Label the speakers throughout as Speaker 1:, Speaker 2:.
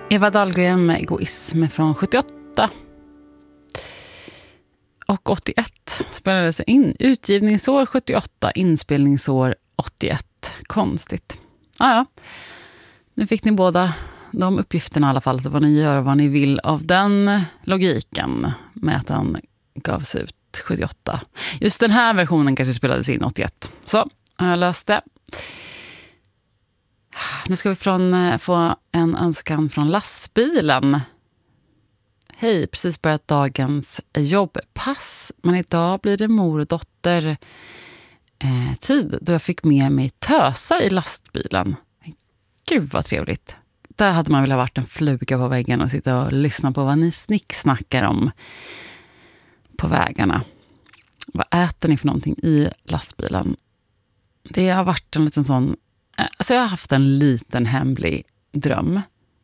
Speaker 1: Eva Dahlgren med Egoism från 78. Och 81 spelades in. Utgivningsår 78, inspelningsår 81. Konstigt. Ja. Nu fick ni båda de uppgifterna i alla fall. Så får ni göra vad ni vill av den logiken med att den gavs ut 78. Just den här versionen kanske spelades in 81. Så, jag löste. Nu ska vi få en önskan från lastbilen. Hej, precis börjat dagens jobbpass. Men idag blir det mor och dotter tid då jag fick med mig tösa i lastbilen. Gud vad trevligt. Där hade man väl varit en fluga på väggen och sitta och lyssna på vad ni snicksnackar om på vägarna. Vad äter ni för någonting i lastbilen? Det har varit en liten sån... Alltså jag har haft en liten hemlig dröm.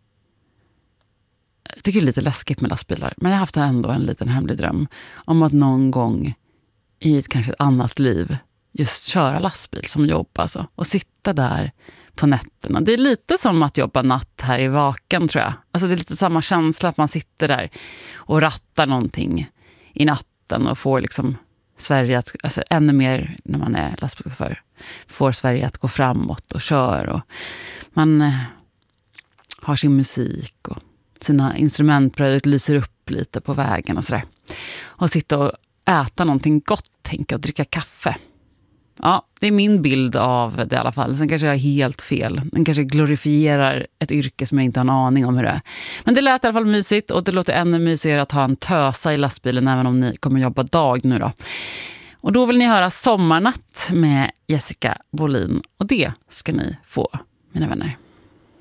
Speaker 1: Jag tycker det är lite läskigt med lastbilar. Men jag har haft ändå en liten hemlig dröm om att någon gång i kanske ett annat liv just köra lastbil som jobb alltså. Och sitta där på nätterna. Det är lite som att jobba natt här i Vaken tror jag. Alltså det är lite samma känsla att man sitter där och rattar någonting i natten och får liksom Sverige att, alltså ännu mer när man är lastbilschaufför, får Sverige att gå framåt och kör och man har sin musik och sina instrumentbröd lyser upp lite på vägen och sådär. Och sitta och äta någonting gott, tänka och dricka kaffe. Ja, det är min bild av det i alla fall. Sen kanske jag är helt fel. Den kanske glorifierar ett yrke som jag inte har en aning om hur det är. Men det lät i alla fall mysigt och det låter ännu mysigare att ha en tösa i lastbilen även om ni kommer jobba dag nu då. Och då vill ni höra Sommarnatt med Jessica Bolin och det ska ni få, mina vänner.